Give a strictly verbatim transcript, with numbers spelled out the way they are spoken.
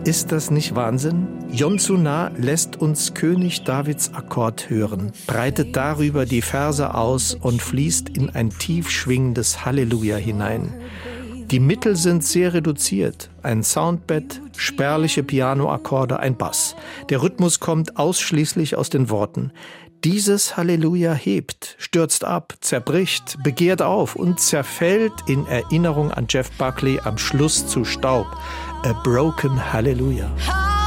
Ist das nicht Wahnsinn? Yonsu-Na lässt uns König Davids Akkord hören, breitet darüber die Verse aus und fließt in ein tief schwingendes Halleluja hinein. Die Mittel sind sehr reduziert. Ein Soundbett, spärliche Pianoakkorde, ein Bass. Der Rhythmus kommt ausschließlich aus den Worten. Dieses Halleluja hebt, stürzt ab, zerbricht, begehrt auf und zerfällt in Erinnerung an Jeff Buckley am Schluss zu Staub. A broken Hallelujah.